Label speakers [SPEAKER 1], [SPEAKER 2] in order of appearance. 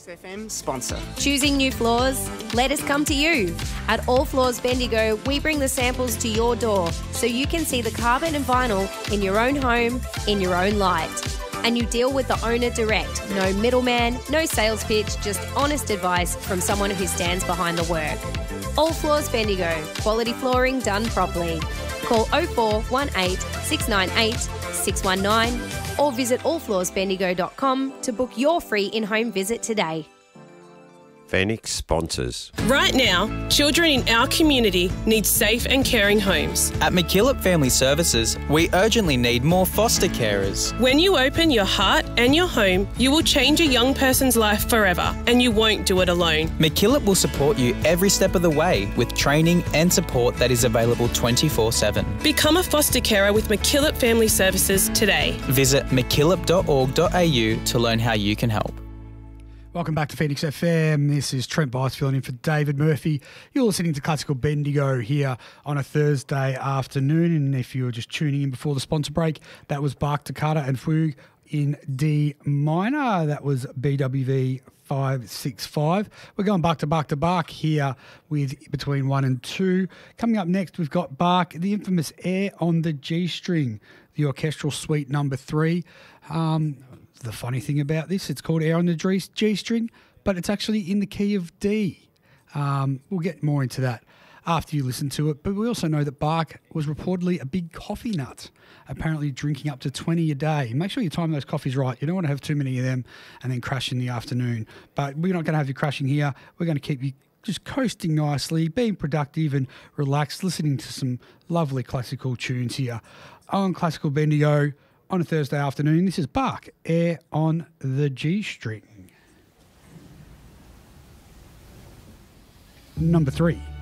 [SPEAKER 1] Phoenix FM sponsor.
[SPEAKER 2] Choosing new floors? Let us come to you. At All Floors Bendigo, we bring the samples to your door so you can see the carpet and vinyl in your own home, in your own light. And you deal with the owner direct. No middleman, no sales pitch, just honest advice from someone who stands behind the work. All Floors Bendigo, quality flooring done properly. Call 0418 698 619 or visit allfloorsbendigo.com to book your free in-home visit today.
[SPEAKER 3] Phoenix sponsors.
[SPEAKER 4] Right now, children in our community need safe and caring homes.
[SPEAKER 5] At McKillop Family Services, we urgently need more foster carers.
[SPEAKER 4] When you open your heart and your home, you will change a young person's life forever, and you won't do it alone.
[SPEAKER 5] McKillop will support you every step of the way with training and support that is available 24/7.
[SPEAKER 4] Become a foster carer with McKillop Family Services today.
[SPEAKER 5] Visit mckillop.org.au to learn how you can help.
[SPEAKER 6] Welcome back to Phoenix FM. This is Trent Bice filling in for David Murphy. You're listening to Classical Bendigo here on a Thursday afternoon. And if you're just tuning in before the sponsor break, that was Bach Toccata and Fugue in D minor. That was BWV 565. We're going Bach to Bach to Bach here with between 1 and 2. Coming up next, we've got Bach, the infamous Air on the G string, the orchestral suite number 3. The funny thing about this, it's called Air on the G string, but it's actually in the key of D. We'll get more into that after you listen to it. But we also know that Bach was reportedly a big coffee nut, apparently drinking up to 20 a day. Make sure you time those coffees right. You don't want to have too many of them and then crash in the afternoon. But we're not going to have you crashing here. We're going to keep you just coasting nicely, being productive and relaxed, listening to some lovely classical tunes here on Classical Bendigo. On a Thursday afternoon, this is Bach, Air on the G string. Number 3.